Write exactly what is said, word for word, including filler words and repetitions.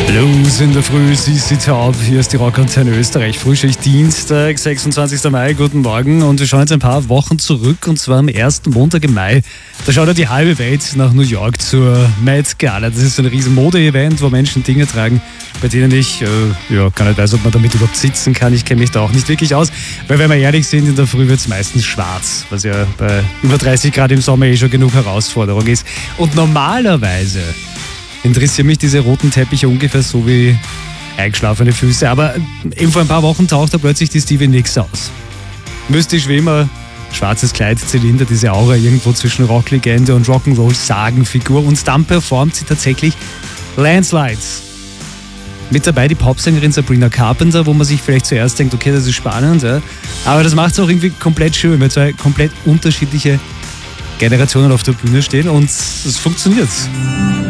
Blues in der Früh, Sissi Taub, hier ist die Rockantenne Österreich. Frühschicht Dienstag, sechsundzwanzigster Mai, guten Morgen. Und wir schauen jetzt ein paar Wochen zurück, und zwar am ersten Montag im Mai. Da schaut ja die halbe Welt nach New York zur Met Gala. Das ist so ein riesen Mode-Event, wo Menschen Dinge tragen, bei denen ich äh, ja, gar nicht weiß, ob man damit überhaupt sitzen kann. Ich kenne mich da auch nicht wirklich aus, weil wenn wir ehrlich sind, in der Früh wird es meistens schwarz, was ja bei über dreißig Grad im Sommer eh schon genug Herausforderung ist. Und normalerweise interessieren mich diese roten Teppiche ungefähr so wie eingeschlafene Füße. Aber eben vor ein paar Wochen taucht da plötzlich die Stevie Nicks aus. Mystisch wie immer, schwarzes Kleid, Zylinder, diese Aura irgendwo zwischen Rocklegende und Rock'n'Roll-Sagenfigur. Und dann performt sie tatsächlich Landslides. Mit dabei die Popsängerin Sabrina Carpenter, wo man sich vielleicht zuerst denkt, okay, das ist spannend, ja. Aber das macht es auch irgendwie komplett schön, weil zwei komplett unterschiedliche Generationen auf der Bühne stehen und es funktioniert.